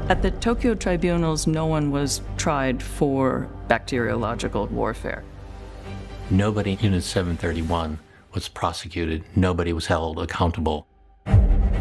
At the Tokyo tribunals, no one was tried for bacteriological warfare. Nobody in Unit 731 was prosecuted. Nobody was held accountable.